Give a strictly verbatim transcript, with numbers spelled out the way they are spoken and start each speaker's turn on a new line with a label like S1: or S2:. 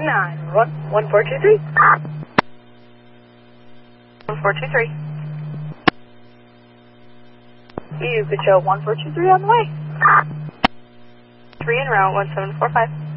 S1: nine one one four two three. one four two three. You could show one four two three on the way. three en route, one seven four five.